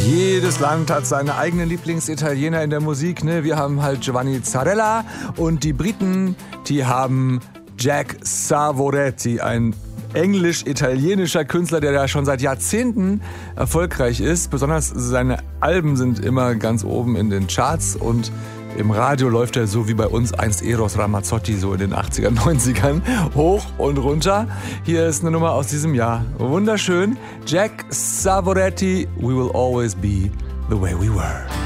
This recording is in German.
Jedes Land hat seine eigenen Lieblingsitaliener in der Musik. Ne? Wir haben halt Giovanni Zarella und die Briten, die haben Jack Savoretti, ein englisch-italienischer Künstler, der da schon seit Jahrzehnten erfolgreich ist. Besonders seine Alben sind immer ganz oben in den Charts und im Radio läuft er so wie bei uns einst Eros Ramazzotti so in den 80ern, 90ern hoch und runter. Hier ist eine Nummer aus diesem Jahr. Wunderschön. Jack Savoretti, We Will Always Be The Way We Were.